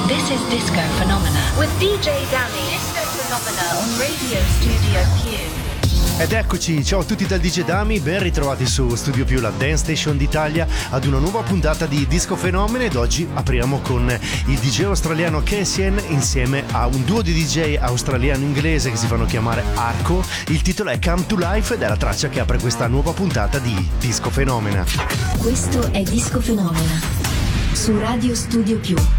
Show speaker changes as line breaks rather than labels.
This is Disco Phenomena with DJ Dammy. Disco Phenomena on Radio Studio Q.
Ed eccoci, ciao a tutti dal DJ Dammy, ben ritrovati su Studio Più, la Dance Station d'Italia, ad una nuova puntata di Disco Fenomene. Ed oggi apriamo con il DJ australiano Cassian insieme a un duo di DJ australiano-inglese che si fanno chiamare Arco. Il titolo è Come to Life ed è la traccia che apre questa nuova puntata di Disco Fenomena.
Questo è Disco Fenomena su Radio Studio Più.